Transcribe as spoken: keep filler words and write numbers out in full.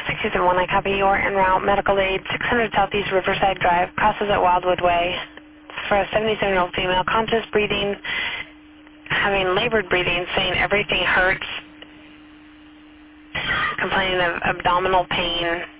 six two seven one, I copy. You're en route. Medical aid, six hundred Southeast Riverside Drive, crosses at Wildwood Way. It's for a seventy-seven-year-old female, conscious breathing, having labored breathing, saying everything hurts, complaining of abdominal pain,